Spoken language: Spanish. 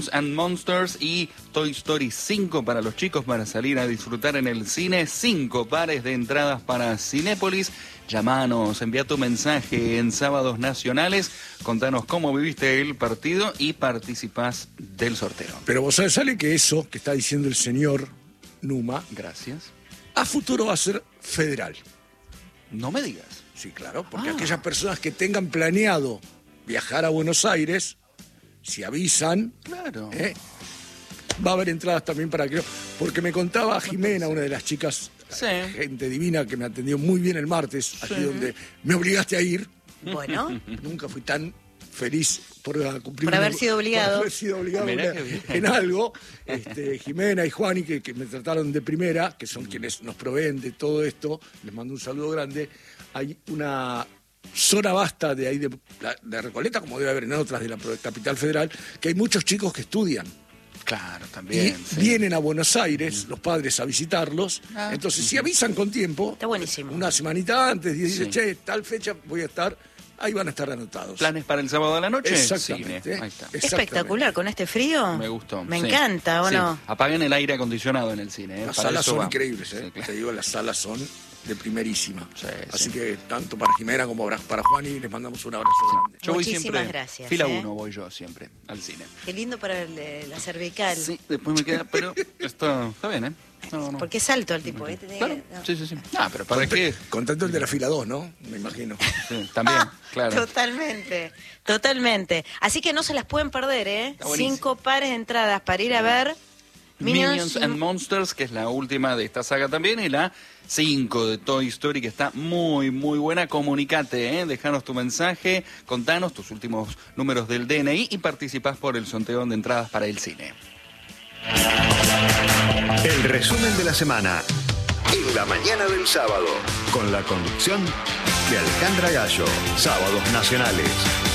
Minions and Monsters y Toy Story 5 para los chicos para salir a disfrutar en el cine. 5 pares de entradas para Cinépolis. Llamanos, envía tu mensaje en Sábados Nacionales, contanos cómo viviste el partido y participás del sorteo. Pero vos sabés, Ale, que eso que está diciendo el señor Numa, Gracias. a futuro va a ser federal. No me digas. Sí, claro, porque aquellas personas que tengan planeado viajar a Buenos Aires, si avisan, Claro. va a haber entradas también para que... Porque me contaba Jimena, una de las chicas, Sí. gente divina que me atendió muy bien el martes, aquí donde me obligaste a ir. Bueno, Nunca fui tan feliz por cumplir Por haber sido obligado. por haber sido obligado Mirá qué bien. en algo. Jimena y Juani, que me trataron de primera, que son quienes nos proveen de todo esto, les mando un saludo grande. Hay una zona vasta de ahí de Recoleta, como debe haber en otras de la capital federal, que hay muchos chicos que estudian. Claro, Y también. sí. vienen a Buenos Aires los padres a visitarlos. Entonces, si avisan con tiempo, está buenísimo. una semanita antes, y dicen, Sí. che, tal fecha voy a estar, ahí van a estar anotados. ¿Planes para el sábado de la noche? Exactamente. Cine. Ahí está. Espectacular, con este frío. Me gustó. Me sí. encanta, ¿o Sí. no? Apaguen el aire acondicionado en el cine. Las Para salas eso son vamos. increíbles, Sí, claro. Te digo, las salas son de primerísima. Sí, Así sí. que tanto para Jimena como para Juani les mandamos un abrazo grande. Yo voy Muchísimas siempre, gracias, fila ¿eh? 1 voy yo siempre al cine. Qué lindo para la cervical. Sí, después me queda, pero está bien, ¿eh? No. Porque es alto el tipo, ¿eh? Claro, sí. Ah, pero ¿para qué? Con tanto el de la fila 2, ¿no? Me imagino. Sí, también, claro. Totalmente. Así que no se las pueden perder, ¿eh? Está buenísimo. 5 pares de entradas para ir a ver Minions and Monsters, que es la última de esta saga también, y la 5 de Toy Story, que está muy buena. Comunicate, dejanos tu mensaje, contanos tus últimos números del DNI y participás por el sorteo de entradas para el cine. El resumen de la semana en la mañana del sábado, con la conducción de Alejandra Gallo. Sábados Nacionales.